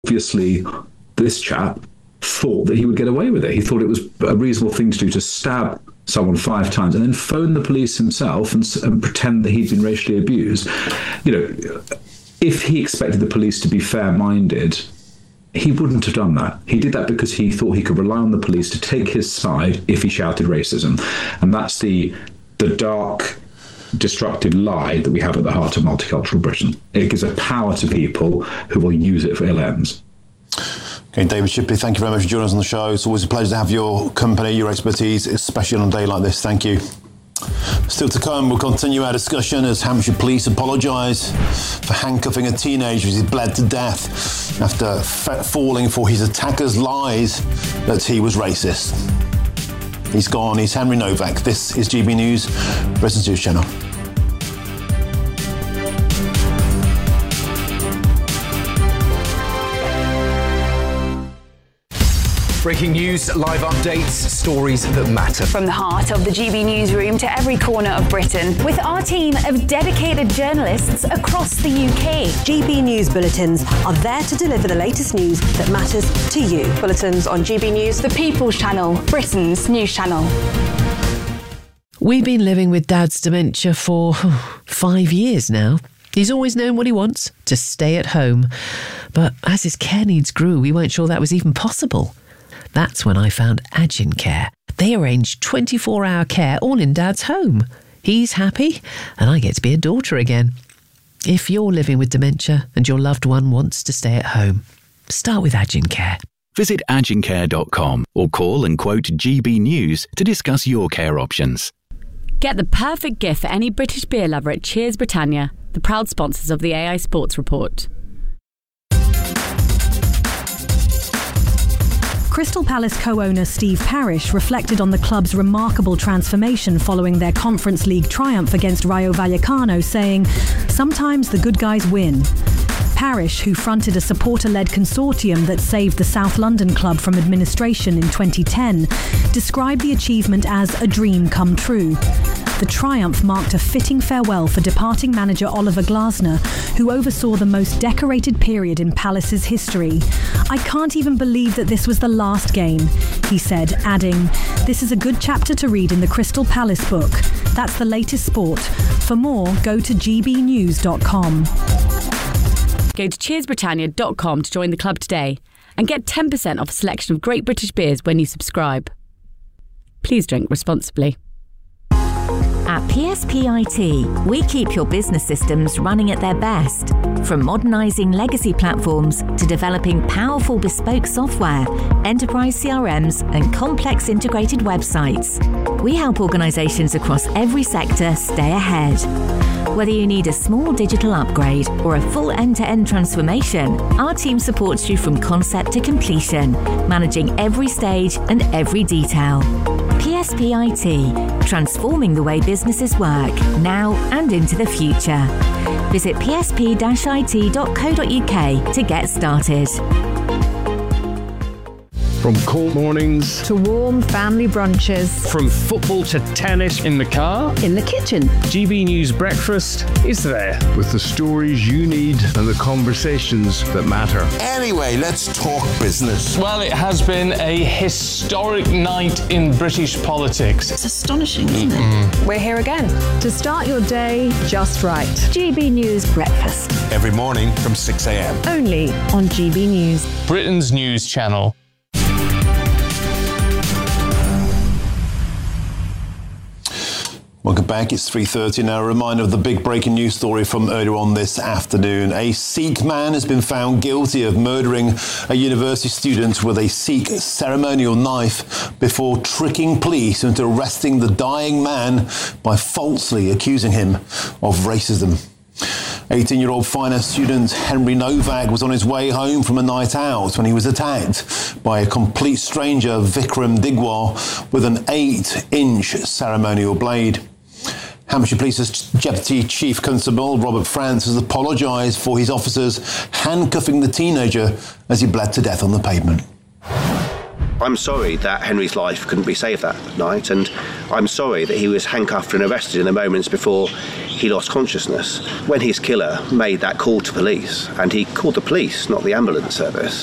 Obviously, this chap thought that he would get away with it. He thought it was a reasonable thing to do, to stab someone 5 times and then phone the police himself and pretend that he'd been racially abused. If he expected the police to be fair-minded, he wouldn't have done that. He did that because he thought he could rely on the police to take his side if he shouted racism. And that's the dark, destructive lie that we have at the heart of multicultural Britain. It gives a power to people who will use it for ill ends. Okay, David Shipley, thank you very much for joining us on the show. It's always a pleasure to have your company, your expertise, especially on a day like this. Thank you. Still to come, we'll continue our discussion as Hampshire Police apologise for handcuffing a teenager as he bled to death after falling for his attacker's lies that he was racist. He's gone. He's Henry Novak. This is GB News, Britain's News Channel. Breaking news, live updates, stories that matter. From the heart of the GB newsroom to every corner of Britain, with our team of dedicated journalists across the UK. GB News Bulletins are there to deliver the latest news that matters to you. Bulletins on GB News, the People's Channel, Britain's news channel. We've been living with Dad's dementia for 5 years now. He's always known what he wants, to stay at home. But as his care needs grew, we weren't sure that was even possible. That's when I found Agin Care. They arrange 24-hour care all in Dad's home. He's happy, and I get to be a daughter again. If you're living with dementia and your loved one wants to stay at home, start with Agin Care. Visit agincare.com or call and quote GB News to discuss your care options. Get the perfect gift for any British beer lover at Cheers Britannia, the proud sponsors of the AI Sports Report. Crystal Palace co-owner Steve Parish reflected on the club's remarkable transformation following their Conference League triumph against Rayo Vallecano, saying, "Sometimes the good guys win." Parish, who fronted a supporter-led consortium that saved the South London club from administration in 2010, described the achievement as a dream come true. The triumph marked a fitting farewell for departing manager Oliver Glasner, who oversaw the most decorated period in Palace's history. "I can't even believe that this was the last game," he said, adding, "This is a good chapter to read in the Crystal Palace book. That's the latest sport. For more, go to gbnews.com. Go to cheersbritannia.com to join the club today and get 10% off a selection of great British beers when you subscribe. Please drink responsibly. At PSP IT, we keep your business systems running at their best. From modernising legacy platforms to developing powerful bespoke software, enterprise CRMs and complex integrated websites, we help organisations across every sector stay ahead. Whether you need a small digital upgrade or a full end-to-end transformation, our team supports you from concept to completion, managing every stage and every detail. PSP IT, transforming the way businesses work, now and into the future. Visit psp-it.co.uk to get started. From cold mornings to warm family brunches, from football to tennis, in the car, in the kitchen, GB News Breakfast is there with the stories you need and the conversations that matter. Anyway, let's talk business. Well, it has been a historic night in British politics. It's astonishing, isn't it? We're here again to start your day just right. GB News Breakfast. Every morning from 6 a.m. Only on GB News. Britain's news channel. Welcome back. It's 3:30 now. A reminder of the big breaking news story from earlier on this afternoon. A Sikh man has been found guilty of murdering a university student with a Sikh ceremonial knife before tricking police into arresting the dying man by falsely accusing him of racism. 18-year-old finance student Henry Novak was on his way home from a night out when he was attacked by a complete stranger, Vikram Digwar, with an 8-inch ceremonial blade. Hampshire Police's Deputy Chief Constable Robert France has apologised for his officers handcuffing the teenager as he bled to death on the pavement. I'm sorry that Henry's life couldn't be saved that night, and I'm sorry that he was handcuffed and arrested in the moments before he lost consciousness when his killer made that call to police, and he called the police, not the ambulance service.